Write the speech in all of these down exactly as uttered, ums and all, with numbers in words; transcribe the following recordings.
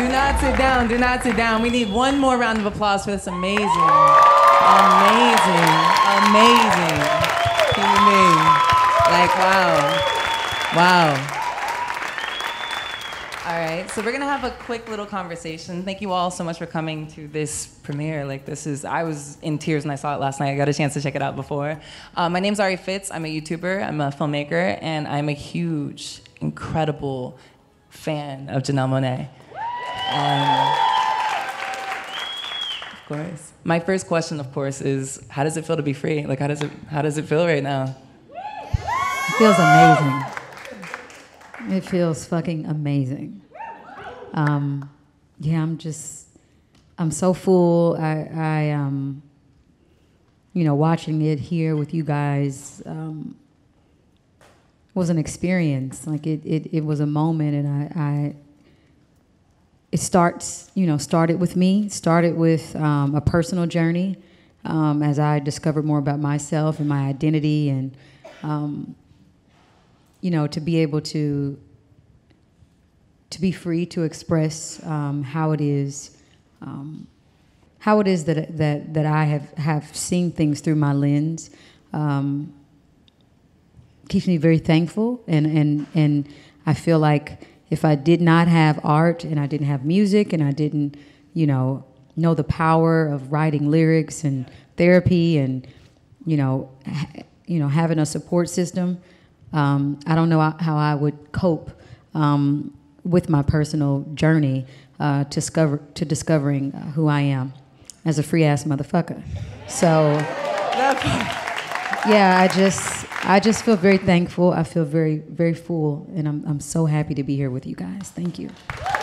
Do not sit down. Do not sit down. We need one more round of applause for this amazing, amazing, amazing human being. Like, wow. Wow. All right, so we're gonna have a quick little conversation. Thank you all so much for coming to this premiere. Like, this is, I was in tears when I saw it last night. I got a chance to check it out before. Uh, my name's Ari Fitz. I'm a YouTuber, I'm a filmmaker, and I'm a huge, incredible fan of Janelle Monáe. Um, of course. My first question, of course, is how does it feel to be free? Like, how does it, how does it feel right now? It feels amazing. It feels fucking amazing. Um, yeah, I'm just, I'm so full. I, I um, you know, watching it here with you guys um, was an experience. Like it, it, it was a moment, and I, I, it starts, you know, started with me, started with um, a personal journey um, as I discovered more about myself and my identity, and um, you know, to be able to to be free to express um, how it is, um, how it is that that that I have have seen things through my lens, um, keeps me very thankful, and and and I feel like if I did not have art and I didn't have music and I didn't, you know, know the power of writing lyrics and therapy and, you know, ha- you know, having a support system. Um, I don't know how I would cope um, with my personal journey uh, to discover to discovering uh, who I am as a free ass motherfucker. So, yeah, I just I just feel very thankful. I feel very very full, and I'm I'm so happy to be here with you guys. Thank you.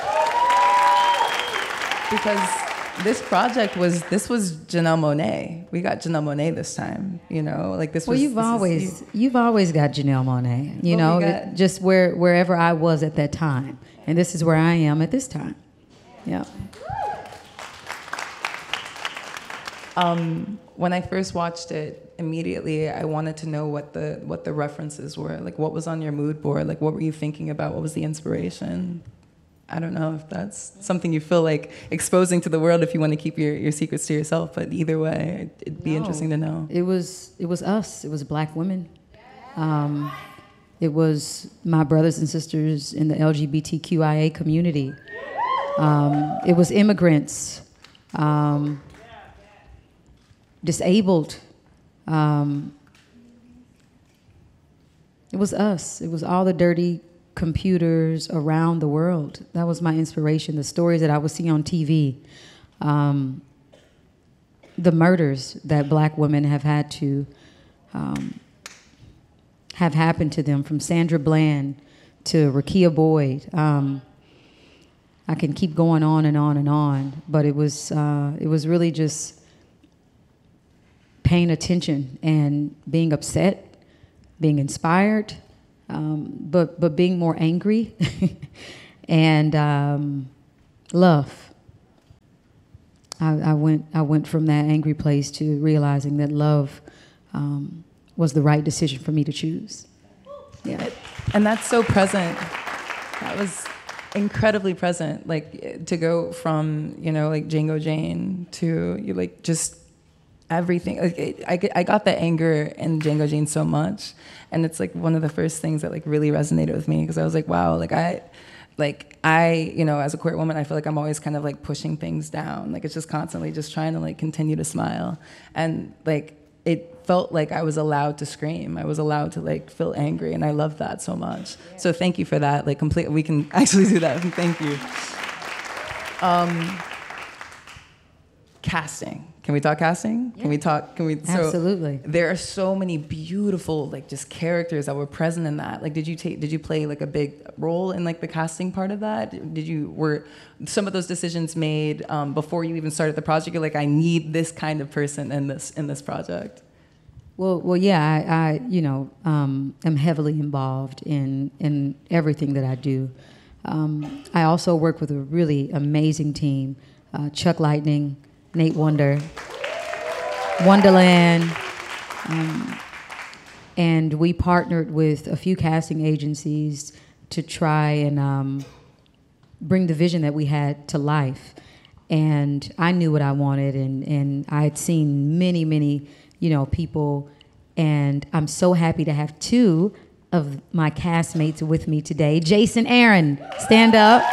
Because this project was, this was Janelle Monáe. We got Janelle Monáe this time, you know, like this was. Well, you've this always, is, you, you've always got Janelle Monáe, you Well, know, we got- it- just where, wherever I was at that time. And this is where I am at this time. Yeah. Um, when I first watched it, immediately I wanted to know what the, what the references were. Like, what was on your mood board? Like, what were you thinking about? What was the inspiration? I don't know if that's something you feel like exposing to the world if you want to keep your, your secrets to yourself, but either way, it'd be No, interesting to know. It was, it was us. It was black women. Um, it was my brothers and sisters in the L G B T Q I A community. Um, it was immigrants, um, disabled. Um, it was us. It was all the dirty computers around the world. That was my inspiration. The stories that I would see on T V, um, the murders that black women have had to um, have happened to them, from Sandra Bland to Rekia Boyd. Um, I can keep going on and on and on, but it was uh, it was really just paying attention and being upset, being inspired. Um, but but being more angry and um, love. I, I went I went from that angry place to realizing that love um, was the right decision for me to choose. Yeah, And that's so present. That was incredibly present. Like, to go from, you know, like Django Jane to you, like, just everything. Like, it, I, I got the anger in Django Jane so much, and it's like one of the first things that like really resonated with me, because I was like, wow, like I, like I, you know, as a queer woman, I feel like I'm always kind of like pushing things down. Like, it's just constantly just trying to like continue to smile, and like it felt like I was allowed to scream. I was allowed to like feel angry, and I love that so much. So thank you for that. Like, complete. We can actually do that. Thank you. Um, casting. Can we talk casting? Yeah. Can we talk, can we, so absolutely. There are so many beautiful, like, just characters that were present in that. Like, did you take, did you play like a big role in like the casting part of that? Did you, were some of those decisions made um, before you even started the project? You're like, I need this kind of person in this, in this project. Well, well, yeah, I, I you know, um, am heavily involved in, in everything that I do. Um, I also work with a really amazing team, uh, Chuck Lightning, Nate Wonder, Wonderland, um, and we partnered with a few casting agencies to try and um, bring the vision that we had to life. And I knew what I wanted, and, and I had seen many, many, you know, people, and I'm so happy to have two of my castmates with me today. Jason Aaron, stand up.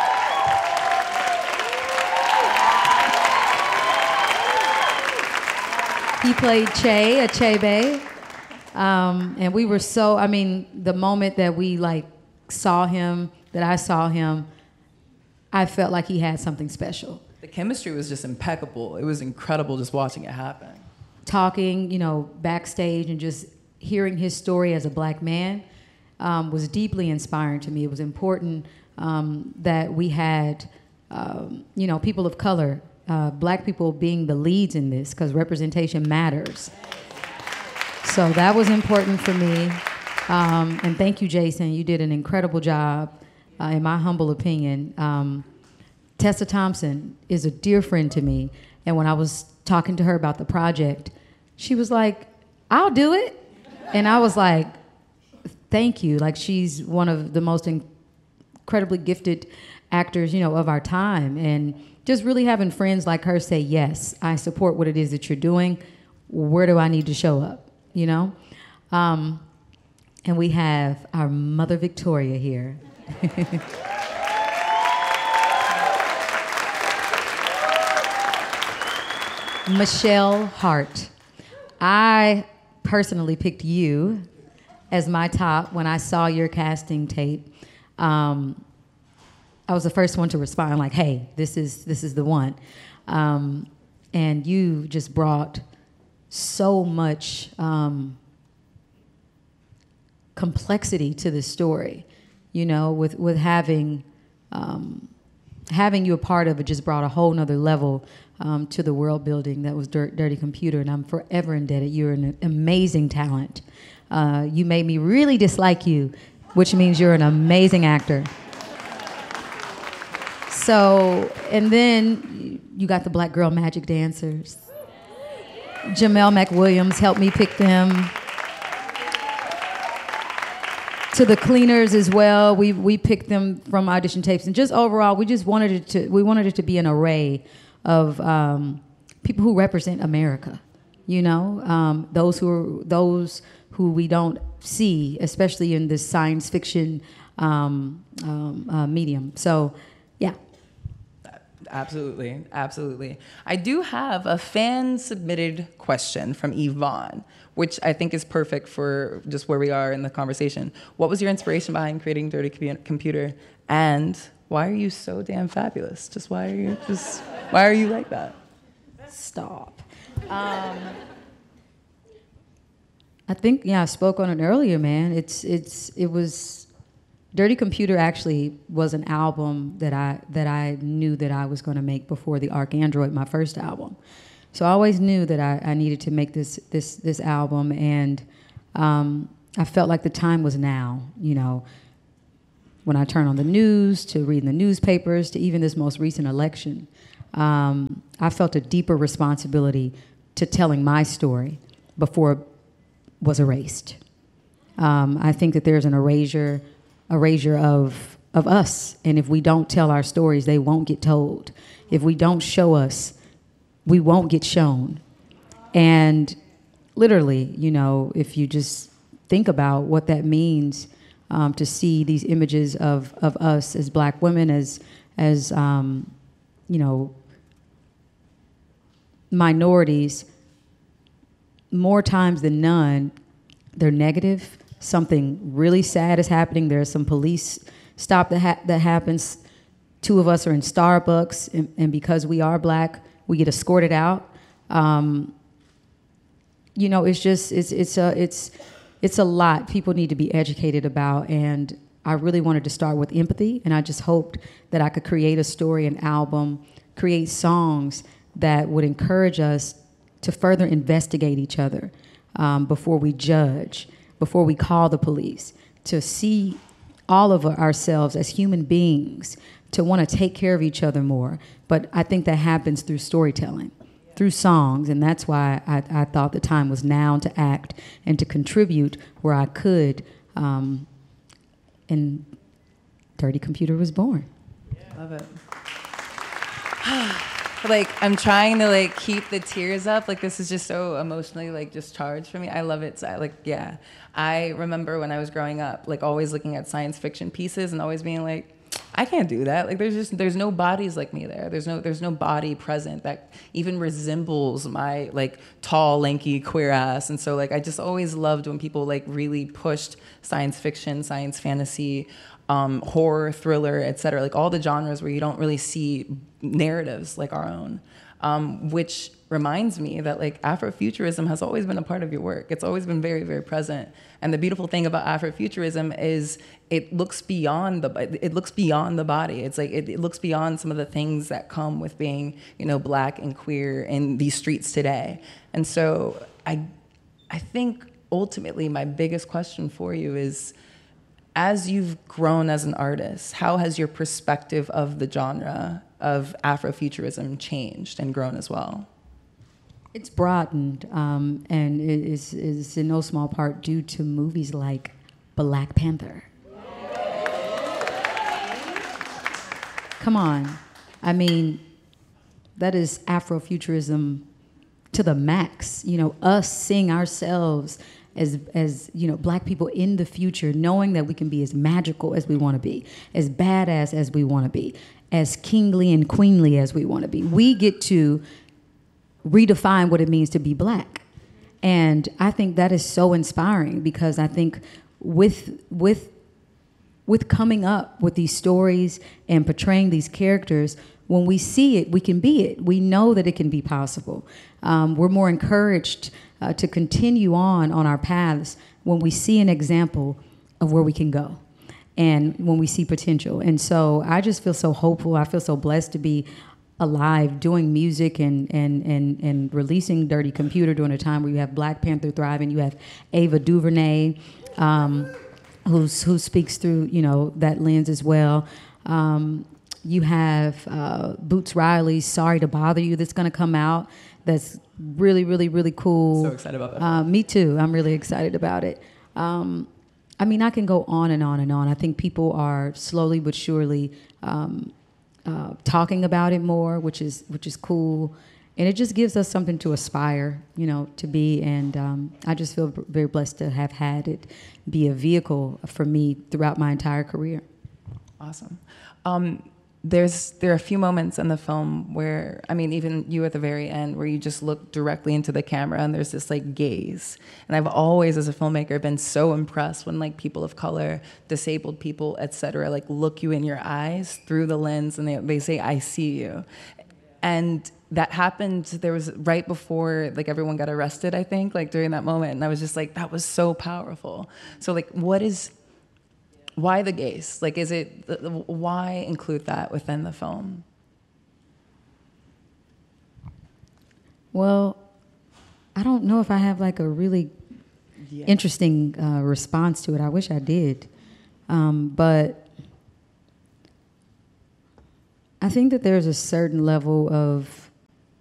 He played Che, Achebe. Um, and we were so, I mean, the moment that we like saw him, that I saw him, I felt like he had something special. The chemistry was just impeccable. It was incredible just watching it happen. Talking, you know, backstage and just hearing his story as a black man um, was deeply inspiring to me. It was important um, that we had, um, you know, people of color, uh, black people being the leads in this, because representation matters. So that was important for me. Um, and thank you, Jason. You did an incredible job, uh, in my humble opinion. Um, Tessa Thompson is a dear friend to me. And when I was talking to her about the project, she was like, I'll do it. And I was like, thank you. Like, she's one of the most incredibly gifted actors, you know, of our time. And just really having friends like her say, yes, I support what it is that you're doing. Where do I need to show up, you know? Um, and we have our mother Victoria here. Michelle Hart. I personally picked you as my top when I saw your casting tape. Um, I was the first one to respond, like, "Hey, this is this is the one," um, and you just brought so much um, complexity to the story. You know, with with having um, having you a part of it just brought a whole nother level um, to the world building that was Dirt, Dirty Computer, and I'm forever indebted. You're an amazing talent. Uh, you made me really dislike you, which means you're an amazing actor. So, and then you got the Black Girl Magic Dancers. Jamel McWilliams helped me pick them. To the cleaners as well, we we picked them from audition tapes, and just overall, we just wanted it to we wanted it to be an array of um, people who represent America. You know, um, those who are those who we don't see, especially in this science fiction um, um, uh, medium. So, yeah. Absolutely, absolutely. I do have a fan-submitted question from Yvonne, which I think is perfect for just where we are in the conversation. What was your inspiration behind creating Dirty Computer, and why are you so damn fabulous? Just why are you just why are you like that? Stop. Um, I think yeah, I spoke on it earlier, man. It's it's it was. Dirty Computer actually was an album that I that I knew that I was going to make before the ArchAndroid, my first album. So I always knew that I, I needed to make this this this album, and um, I felt like the time was now. You know, when I turn on the news, to reading the newspapers, to even this most recent election, um, I felt a deeper responsibility to telling my story before it was erased. Um, I think that there's an erasure. erasure of of us, and if we don't tell our stories, they won't get told. If we don't show us, we won't get shown. And literally, you know, if you just think about what that means, um, to see these images of of us as Black women, as as um, you know, minorities, more times than none, they're negative. Something really sad is happening. There's some police stop that ha- that happens. Two of us are in Starbucks, and, and because we are Black, we get escorted out. Um, you know, it's just it's it's a it's it's a lot. People need to be educated about, and I really wanted to start with empathy, and I just hoped that I could create a story, an album, create songs that would encourage us to further investigate each other um, before we judge. Before we call the police, to see all of ourselves as human beings, to want to take care of each other more. But I think that happens through storytelling, through songs, and that's why I, I thought the time was now to act and to contribute where I could, um, and Dirty Computer was born. Love it. Like, I'm trying to like keep the tears up. Like, this is just so emotionally like just charged for me. I love it. So I, like, yeah. I remember when I was growing up, like always looking at science fiction pieces and always being like, I can't do that. Like, there's just there's no bodies like me there. There's no there's no body present that even resembles my like tall, lanky, queer ass. And so like I just always loved when people like really pushed science fiction, science fantasy, um, horror, thriller, et cetera. Like all the genres where you don't really see narratives like our own. Um, which reminds me that like Afrofuturism has always been a part of your work. It's always been very, very present. And the beautiful thing about Afrofuturism is it looks beyond the it looks beyond the body. It's like it, it looks beyond some of the things that come with being, you know, Black and queer in these streets today. And so I I think ultimately my biggest question for you is, as you've grown as an artist, how has your perspective of the genre of Afrofuturism changed and grown as well? It's broadened, um, and it is, is in no small part due to movies like Black Panther. Come on. I mean, that is Afrofuturism to the max. You know, us seeing ourselves as, as you know, Black people in the future, knowing that we can be as magical as we want to be, as badass as we want to be, as kingly and queenly as we want to be. We get to redefine what it means to be Black. And I think that is so inspiring, because I think with with with coming up with these stories and portraying these characters, when we see it, we can be it. We know that it can be possible. Um, we're more encouraged uh, to continue on on our paths when we see an example of where we can go, and when we see potential. And so I just feel so hopeful. I feel so blessed to be alive, doing music and and and and releasing Dirty Computer during a time where you have Black Panther thriving. You have Ava DuVernay, um, who's who speaks through, you know, that lens as well. Um, you have uh, Boots Riley's "Sorry to Bother You" that's going to come out. That's really, really, really cool. So excited about that. Uh, me too. I'm really excited about it. Um, I mean, I can go on and on and on. I think people are slowly but surely um, uh, talking about it more, which is which is cool, and it just gives us something to aspire, you know, to be. And um, I just feel very blessed to have had it be a vehicle for me throughout my entire career. Awesome. Um, There's there are a few moments in the film where, I mean, even you at the very end, where you just look directly into the camera and there's this like gaze. And I've always, as a filmmaker, been so impressed when like people of color, disabled people, et cetera, like look you in your eyes through the lens and they they say, "I see you." And that happened, there was right before like everyone got arrested, I think, like during that moment. And I was just like, that was so powerful. So like, what is, why the gaze? Like, is it, why include that within the film? Well, I don't know if I have like a really yeah. interesting uh, response to it. I wish I did. Um, but I think that there's a certain level of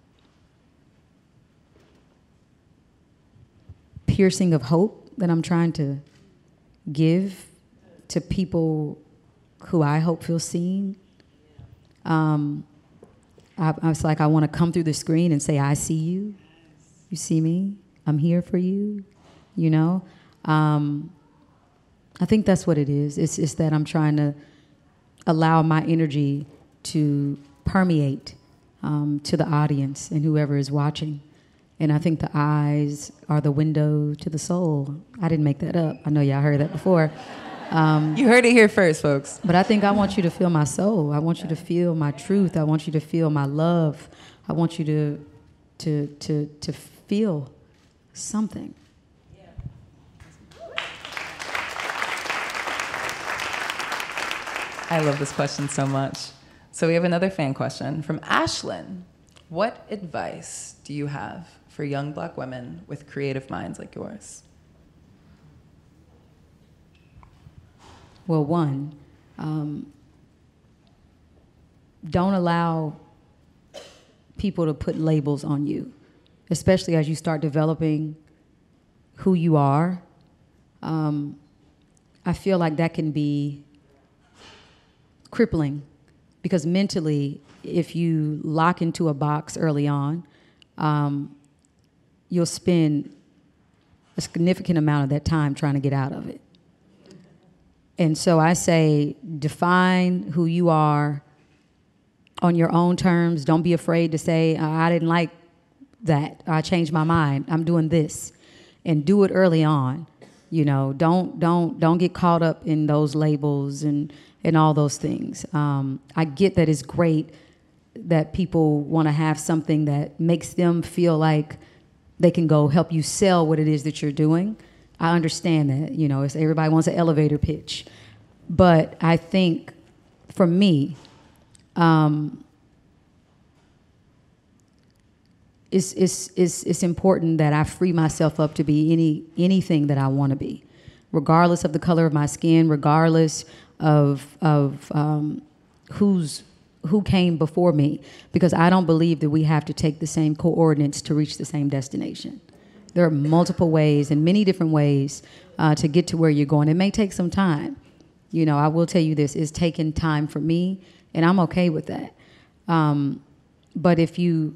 piercing of hope that I'm trying to give to people who I hope feel seen. Um, I, I was like, I want to come through the screen and say, "I see you. You see me. I'm here for you." You know? Um, I think that's what it is. It's, it's that I'm trying to allow my energy to permeate um, to the audience and whoever is watching. And I think the eyes are the window to the soul. I didn't make that up. I know y'all heard that before. Um, you heard it here first, folks. But I think I want you to feel my soul. I want you to feel my truth. I want you to feel my love. I want you to to to to feel something. I love this question so much. So we have another fan question from Ashlyn. What advice do you have for young Black women with creative minds like yours? Well, one, um, don't allow people to put labels on you, especially as you start developing who you are. Um, I feel like that can be crippling because mentally, if you lock into a box early on, um, you'll spend a significant amount of that time trying to get out of it. And so I say, define who you are on your own terms. Don't be afraid to say, I didn't like that. I changed my mind. I'm doing this. And do it early on. You know, don't don't don't get caught up in those labels and, and all those things. Um, I get that it's great that people want to have something that makes them feel like they can go help you sell what it is that you're doing. I understand that. You know, it's, everybody wants an elevator pitch. But I think, for me, um, It's, it's, it's, it's important that I free myself up to be any anything that I want to be, regardless of the color of my skin, regardless of of um, who's who came before me, because I don't believe that we have to take the same coordinates to reach the same destination. There are multiple ways and many different ways uh, to get to where you're going. It may take some time. You know, I will tell you this, it's taken time for me, and I'm okay with that. Um, but if you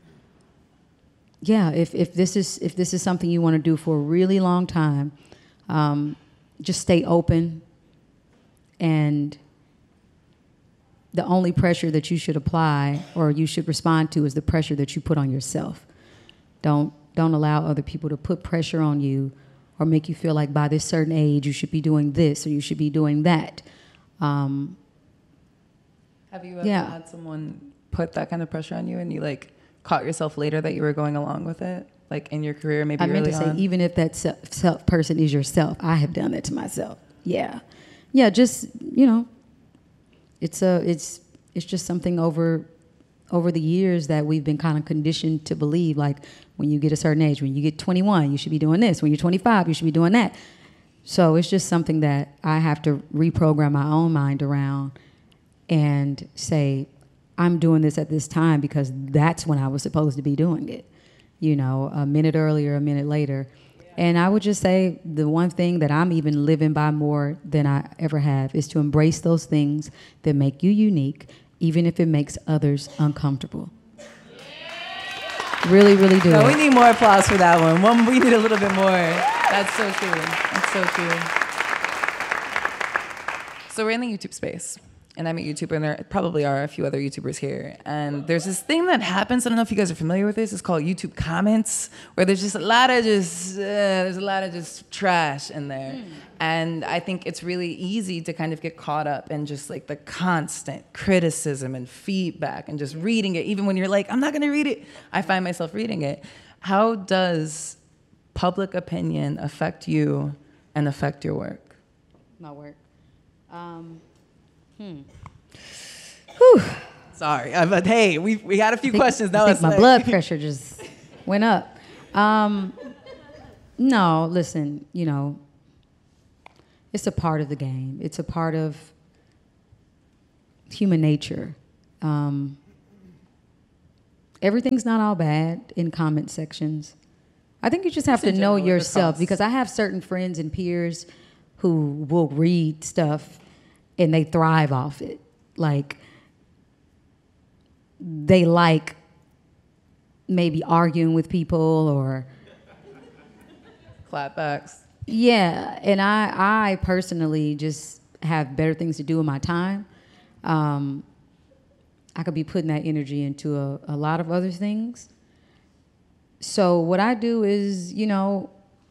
Yeah, if, if this is if this is something you want to do for a really long time, um, just stay open. And the only pressure that you should apply or you should respond to is the pressure that you put on yourself. Don't don't allow other people to put pressure on you or make you feel like by this certain age you should be doing this or you should be doing that. Um, Have you ever yeah. had someone put that kind of pressure on you and you like caught yourself later that you were going along with it, like in your career, maybe I meant early to say, on? even if that self, self person is yourself, I have done that to myself. Yeah, yeah. Just you know, it's a, it's, it's just something over, over the years that we've been kind of conditioned to believe. Like when you get a certain age, when you get twenty-one, you should be doing this. When you're twenty-five, you should be doing that. So it's just something that I have to reprogram my own mind around and say, I'm doing this at this time because that's when I was supposed to be doing it, you know, a minute earlier, a minute later. And I would just say the one thing that I'm even living by more than I ever have is to embrace those things that make you unique, even if it makes others uncomfortable. Really, really do. No, it. we need more applause for that one. One, we need a little bit more. That's so true. That's so true. So we're in the YouTube space. And I'm a YouTuber, and there probably are a few other YouTubers here. And there's this thing that happens, I don't know if you guys are familiar with this, it's called YouTube comments, where there's just a lot of just, uh, there's a lot of just trash in there. Mm. And I think it's really easy to kind of get caught up in just like the constant criticism and feedback and just reading it, even when you're like, I'm not gonna read it. I find myself reading it. How does public opinion affect you and affect your work? My work. Um, Hmm. Whew. Sorry, uh, but hey, we we got a few I think, questions now. I think it's my like blood pressure just went up. Um, no, listen, you know, it's a part of the game. It's a part of human nature. Um, everything's not all bad in comment sections. I think you just have to know yourself, because I have certain friends and peers who will read stuff and they thrive off it. Like, they like maybe arguing with people or... Clapbacks. Yeah, and I, I personally just have better things to do with my time. Um, I could be putting that energy into a, a lot of other things. So what I do is, you know,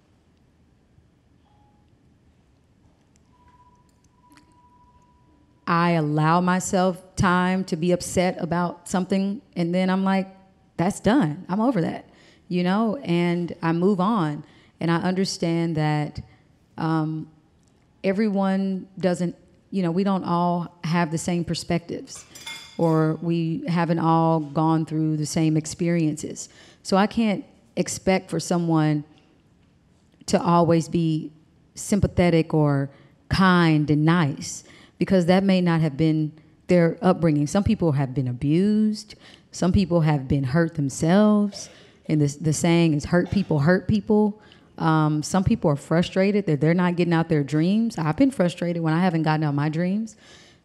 I allow myself time to be upset about something, and then I'm like, that's done. I'm over that, you know, and I move on. And I understand that um, everyone doesn't, you know, we don't all have the same perspectives, or we haven't all gone through the same experiences. So I can't expect for someone to always be sympathetic or kind and nice, because that may not have been their upbringing. Some people have been abused. Some people have been hurt themselves. And the, the saying is, hurt people hurt people. Um, some people are frustrated that they're not getting out their dreams. I've been frustrated when I haven't gotten out my dreams.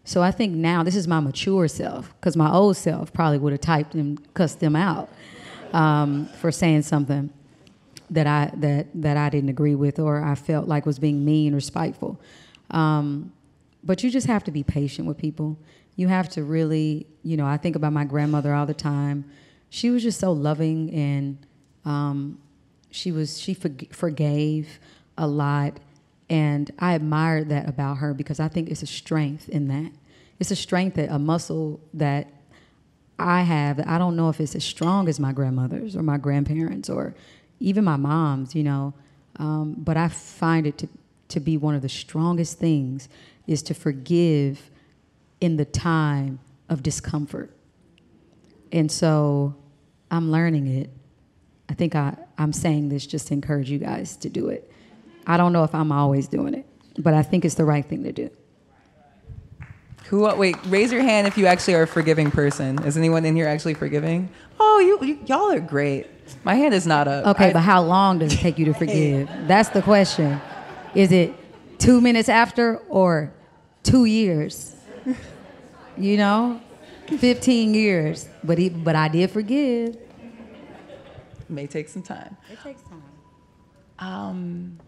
So I think now this is my mature self, because my old self probably would have typed and cussed them out um, for saying something that I that that I didn't agree with, or I felt like was being mean or spiteful. Um, but you just have to be patient with people. You have to really, you know, I think about my grandmother all the time. She was just so loving, and um, she was she forg- forgave a lot, and I admired that about her, because I think it's a strength in that. It's a strength, that a muscle that I have. I don't know if it's as strong as my grandmother's or my grandparents or even my mom's, you know, um, but I find it to, to be one of the strongest things is to forgive in the time of discomfort. And so I'm learning it. I think I, I'm saying this just to encourage you guys to do it. I don't know if I'm always doing it, but I think it's the right thing to do. Who? Wait, raise your hand if you actually are a forgiving person. Is anyone in here actually forgiving? Oh, you, you y'all are great. My hand is not up. Okay, I, but how long does it take you to forgive? That's the question. Is it two minutes after or two years? You know, fifteen years. But he, but I did forgive. It may take some time. It takes time. Um,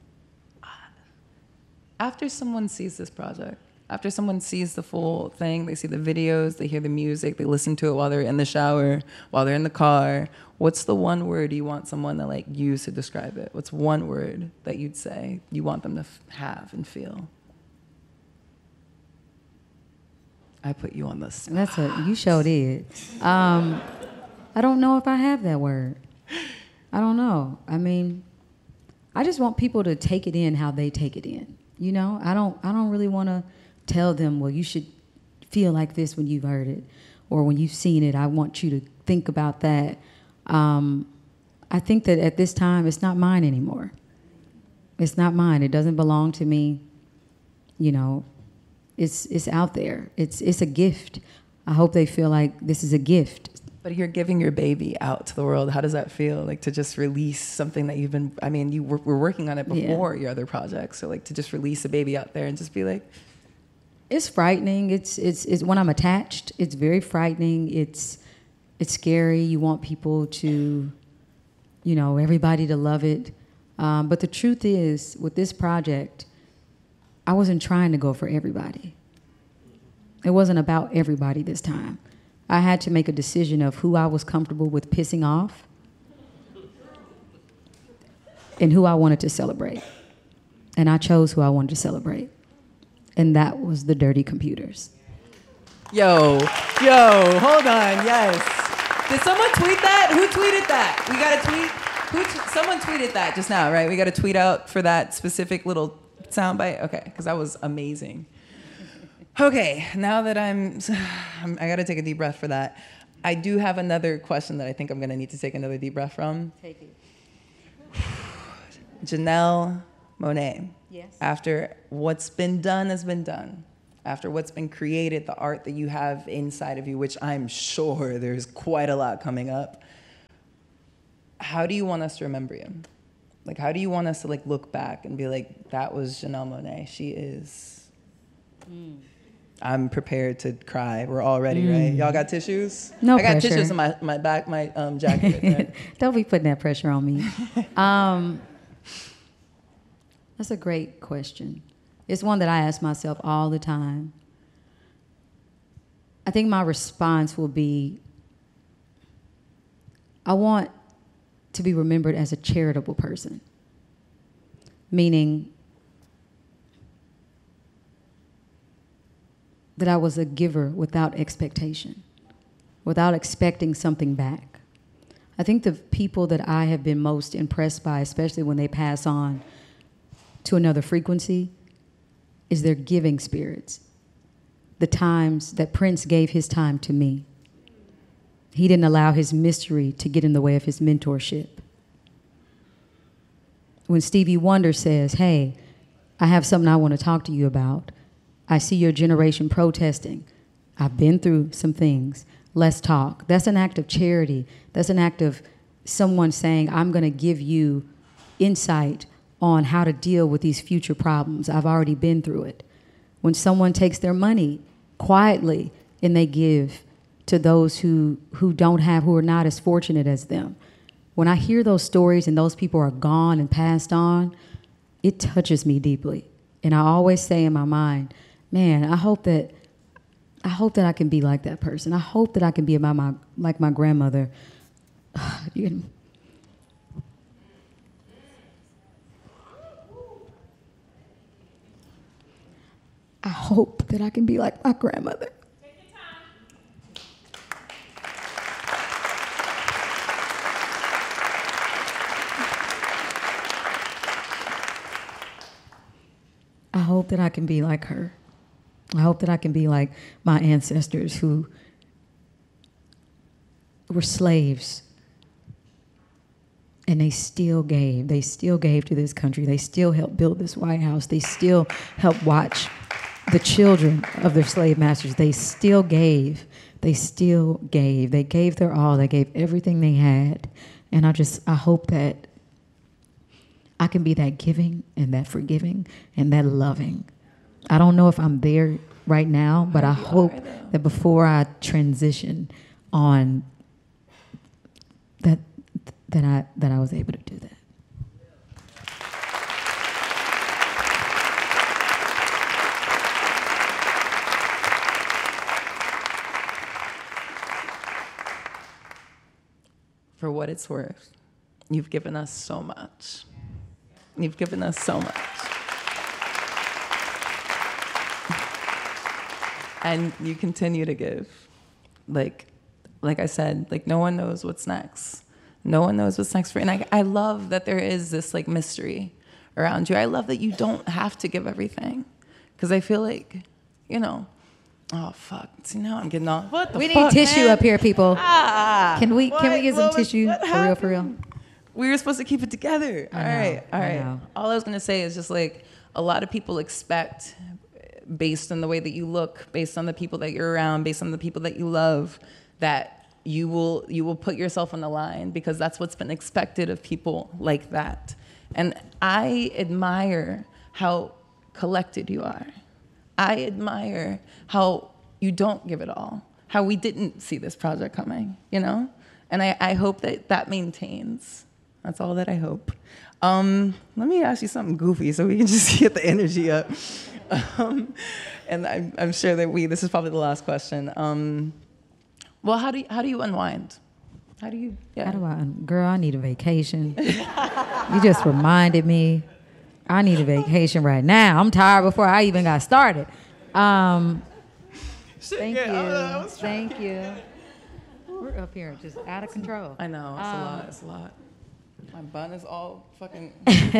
after someone sees this project, after someone sees the full thing, they see the videos, they hear the music, they listen to it while they're in the shower, while they're in the car, what's the one word you want someone to like use to describe it? What's one word that you'd say you want them to f- have and feel? I put you on the spot. That's a, you sure did. Um, I don't know if I have that word. I don't know. I mean, I just want people to take it in how they take it in. You know, I don't, I don't really want to tell them, well, you should feel like this when you've heard it, or when you've seen it, I want you to think about that. Um, I think that at this time, it's not mine anymore. It's not mine. It doesn't belong to me. You know, it's it's out there. It's it's a gift. I hope they feel like this is a gift. But you're giving your baby out to the world. How does that feel? Like to just release something that you've been, I mean, you were, were working on it before yeah. your other projects. So like to just release a baby out there and just be like. It's frightening. It's, it's, it's when I'm attached, it's very frightening. It's, it's scary. You want people to, you know, everybody to love it. Um, but the truth is, with this project, I wasn't trying to go for everybody. It wasn't about everybody this time. I had to make a decision of who I was comfortable with pissing off and who I wanted to celebrate. And I chose who I wanted to celebrate. And that was the Dirty Computers. Yo, yo, hold on, yes. Did someone tweet that? Who tweeted that? We got a tweet? Who t- someone tweeted that just now, right? We got a tweet out for that specific little soundbite? Okay, because that was amazing. Okay, now that I'm, I'm I got to take a deep breath for that. I do have another question that I think I'm going to need to take another deep breath from. Take it. Janelle Monáe. Yes. After what's been done has been done, after what's been created, the art that you have inside of you, which I'm sure there's quite a lot coming up, how do you want us to remember you? Like, how do you want us to like look back and be like, that was Janelle Monáe. She is. Mm. I'm prepared to cry. We're all ready, mm. right? Y'all got tissues? No I got pressure. tissues in my, my back, my um, jacket. Right? Don't be putting that pressure on me. um, That's a great question. It's one that I ask myself all the time. I think my response will be, I want to be remembered as a charitable person, meaning that I was a giver without expectation, without expecting something back. I think the people that I have been most impressed by, especially when they pass on to another frequency, is their giving spirits. The times that Prince gave his time to me. He didn't allow his mystery to get in the way of his mentorship. When Stevie Wonder says, hey, I have something I want to talk to you about. I see your generation protesting. I've been through some things. Let's talk. That's an act of charity. That's an act of someone saying, I'm going to give you insight on how to deal with these future problems. I've already been through it. When someone takes their money quietly, and they give to those who, who don't have, who are not as fortunate as them. When I hear those stories and those people are gone and passed on, it touches me deeply. And I always say in my mind, man, I hope that I hope that I can be like that person. I hope that I can be about my like my grandmother. You, I hope that I can be like my grandmother. I hope that I can be like her. I hope that I can be like my ancestors who were slaves and they still gave. They still gave to this country. They still helped build this White House. They still helped watch the children of their slave masters. They still gave. They still gave. They gave their all. They gave everything they had. And I just, I hope that I can be that giving and that forgiving and that loving. I don't know if I'm there right now, but I hope that before I transition on, that that I that I was able to do that. For what it's worth, you've given us so much. You've given us so much. And you continue to give. Like, like I said, like no one knows what's next. No one knows what's next for you. And I, I love that there is this like mystery around you. I love that you don't have to give everything. Because I feel like, you know, oh fuck. See, now I'm getting all, what the we fuck, need tissue man? up here, people. Ah, can we what, can we get some what, tissue? what For real, for real. We were supposed to keep it together. All I know, right, all I right. know. All I was gonna say is just like a lot of people expect, based on the way that you look, based on the people that you're around, based on the people that you love, that you will you will put yourself on the line because that's what's been expected of people like that. And I admire how collected you are. I admire how you don't give it all, how we didn't see this project coming, you know? And I, I hope that that maintains. That's all that I hope. Um, let me ask you something goofy so we can just get the energy up. Um, and I'm, I'm sure that we, this is probably the last question. Um, well, how do you, how do you unwind? How do you, yeah. How do I, un- girl, I need a vacation. You just reminded me. I need a vacation right now. I'm tired before I even got started. Um, thank you. Thank you. We're up here just out of control. I know, it's Um, a lot, it's a lot. My bun is all fucking.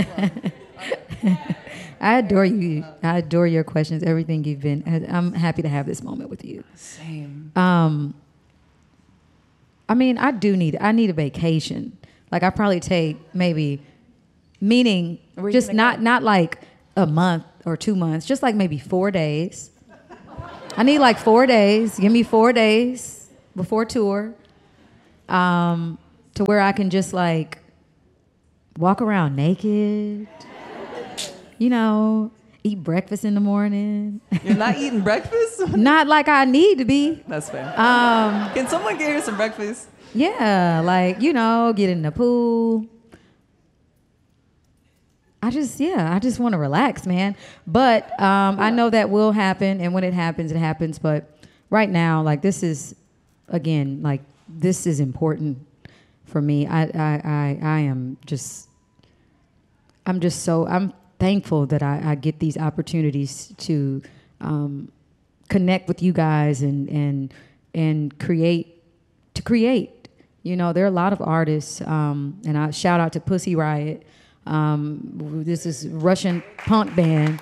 I adore you. I adore your questions, everything you've been. I'm happy to have this moment with you. Same. Um, I mean, I do need, I need a vacation. Like I probably take maybe, meaning Where you just gonna not, go? not like a month or two months, just like maybe four days. I need like four days. Give me four days before tour, um, to where I can just like walk around naked, you know, eat breakfast in the morning. You're not eating breakfast? Not like I need to be. That's fair. Um, Can someone get here some breakfast? yeah, like, you know, get in the pool. I just, yeah, I just want to relax, man. But um, I know that will happen, and when it happens, it happens. But right now, like, this is, again, like, this is important for me. I, I, I, I am just, I'm just so, I'm thankful that I, I get these opportunities to um, connect with you guys and, and, and create, to create. You know, there are a lot of artists, um, and I shout out to Pussy Riot. Um, this is Russian punk band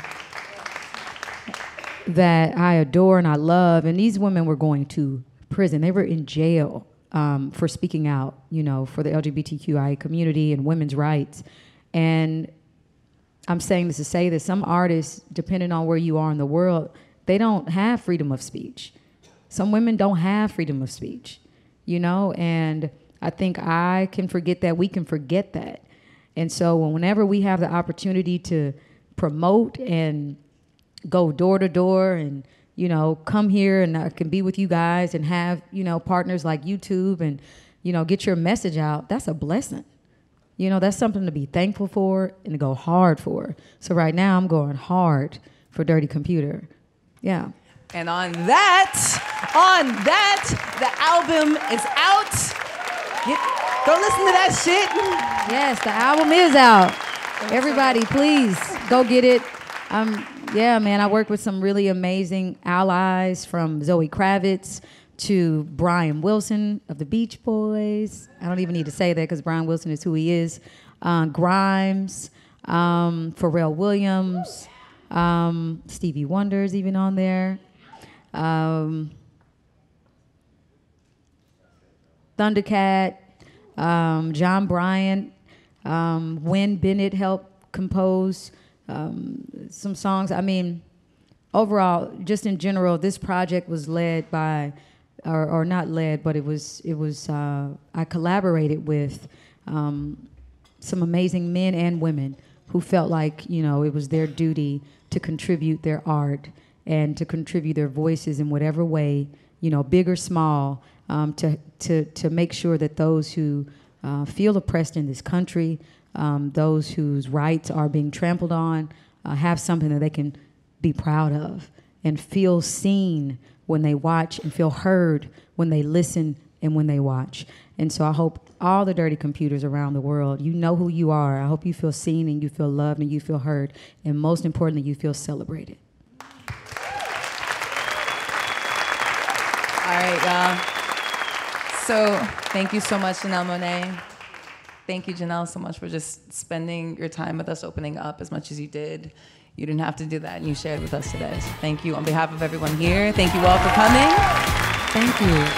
that I adore and I love. And these women were going to prison. They were in jail um, for speaking out, you know, for the L G B T Q I community and women's rights. And I'm saying this to say that some artists, depending on where you are in the world, they don't have freedom of speech. Some women don't have freedom of speech, you know, and I think I can forget that. We can forget that. And so whenever we have the opportunity to promote and go door to door and you know, come here and I can be with you guys and have, you know, partners like YouTube and, you know, get your message out, that's a blessing. You know, that's something to be thankful for and to go hard for. So right now I'm going hard for Dirty Computer. Yeah. And on that, on that, the album is out. Get, go listen to that shit. Yes, the album is out. Everybody, please go get it. Um, yeah, man, I work with some really amazing allies, from Zoe Kravitz to Brian Wilson of the Beach Boys. I don't even need to say that because Brian Wilson is who he is. Uh, Grimes, um, Pharrell Williams, um, Stevie Wonder is even on there. Um, Thundercat, um, John Bryant, um, Wynn Bennett helped compose um, some songs. I mean, overall, just in general, this project was led by, or, or not led, but it was, it was. Uh, I collaborated with um, some amazing men and women who felt like, you know, it was their duty to contribute their art and to contribute their voices in whatever way, you know, big or small, um, to to to make sure that those who uh, feel oppressed in this country, um, those whose rights are being trampled on, uh, have something that they can be proud of and feel seen when they watch and feel heard when they listen and when they watch. And so I hope all the Dirty Computers around the world, you know who you are. I hope you feel seen and you feel loved and you feel heard. And most importantly, you feel celebrated. All right, y'all. So thank you so much, Janelle Monáe. Thank you, Janelle, so much for just spending your time with us, opening up as much as you did. You didn't have to do that, and you shared with us today. So thank you on behalf of everyone here. Thank you all for coming. Thank you.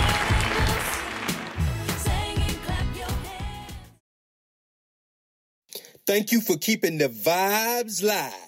Thank you for keeping the vibes live.